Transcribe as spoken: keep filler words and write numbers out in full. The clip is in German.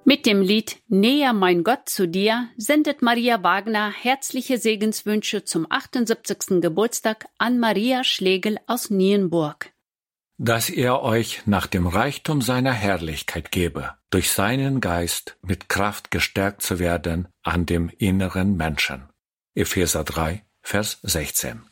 Mit dem Lied Näher mein Gott zu dir sendet Maria Wagner herzliche Segenswünsche zum achtundsiebzigsten Geburtstag an Maria Schlegel aus Nienburg. Dass er euch nach dem Reichtum seiner Herrlichkeit gebe, durch seinen Geist mit Kraft gestärkt zu werden an dem inneren Menschen. Epheser drei, Vers sechzehn.